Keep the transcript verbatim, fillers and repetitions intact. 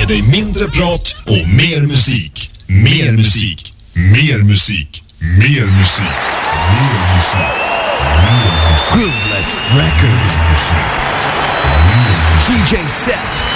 ger dig mindre prat och mer musik. Mer musik. Mer musik. Mer musik. Mer musik. Grooveless Records. D J Set.